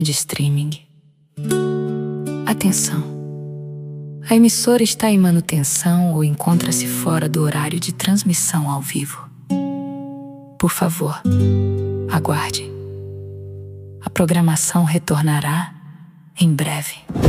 de streaming. Atenção! A emissora está em manutenção ou encontra-se fora do horário de transmissão ao vivo. Por favor, aguarde. A programação retornará em breve.